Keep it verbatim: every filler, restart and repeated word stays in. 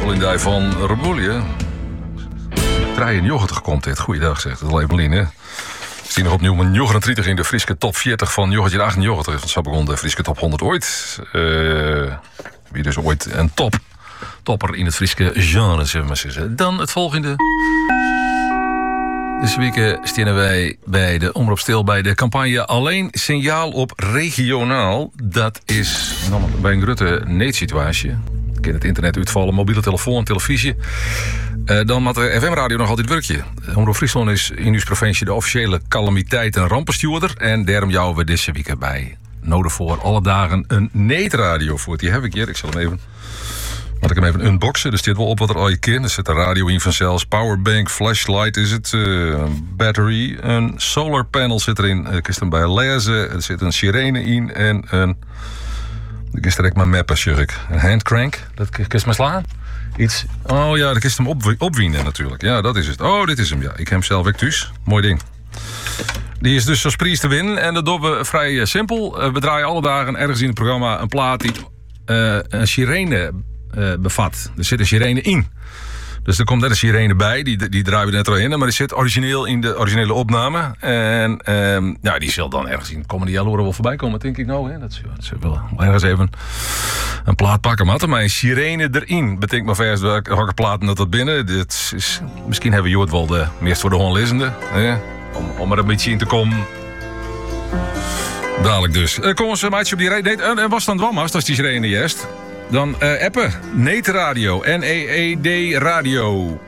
Heuvel in Dij van Reboulië. Draaien yoghurt komt dit. Goeiedag, zegt het Evelien, hè. Ik zie nog opnieuw mijn yoghurt in de Frieske top veertig van yoghurt acht yoghurt. Want zo begon de Frieske top honderd ooit. Uh, wie dus ooit een top. Topper in het Frieske genre, zullen we maar zeggen. Dan het volgende. Deze week staan wij bij de Omroep Stil bij de campagne Alleen Signaal op Regionaal. Dat is bij een grote noodsituatie. In het internet uitvallen, mobiele telefoon, televisie. Uh, dan had de F M-radio nog altijd werkje. Omroep Friesland is in uw provincie de officiële calamiteit- en rampenstuurder. En daarom jouwen we deze week bij. Nodig voor alle dagen een neetradio voor. Die heb ik hier. Ik zal hem even... Laat ik hem even unboxen. Er staat wel op wat er al je kent. Er zit een radio in van zelfs. Powerbank, flashlight is het. Uh, battery. Een solar panel zit erin. Ik kan hem bij lezen. Er zit een sirene in. En een... Ik is direct mijn mappen, Jurk. Een handcrank. Dat kun je maar slaan. Iets. Oh ja, dat kun je hem op, opwinden natuurlijk. Ja, dat is het. Oh, dit is hem. Ja, ik heb hem zelf ook thuis. Mooi ding. Die is dus als prijs te winnen. En dat doen we vrij uh, simpel. Uh, we draaien alle dagen ergens in het programma een plaat die uh, een sirene uh, bevat. Er zit een sirene in. Dus er komt net een sirene bij, die, die draaien we net erin. Maar die zit origineel in de originele opname. En um, ja, die zal dan ergens in de komende jaren wel voorbij komen, denk ik nou. Hè? Dat is wel ergens even een plaat pakken. Maar maar een sirene erin. Betekent maar vers dat ik platen dat dat binnen. Dit is, misschien hebben we het wel de meest voor de hoorlezende. Om, om er een beetje in te komen. Dadelijk dus. Uh, kom eens een maatje op die rij. Nee, en uh, was dan dwam als die sirene juist. Dan uh, appen. Neetradio. N E E D Radio.